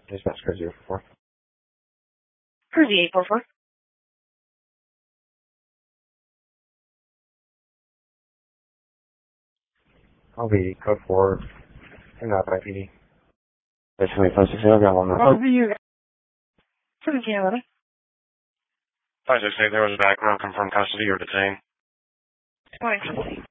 Dispatch code 044. Cruzy 844. I'll be code 4 in that IPD. Basically, 560, I've got one more. Over you. 1711. 568, there was a background confirmed custody or detained. Going custody.